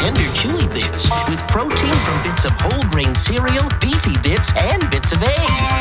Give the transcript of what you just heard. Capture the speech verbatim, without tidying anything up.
tender, chewy bits with protein from bits of whole grain cereal, beefy bits, and bits of egg.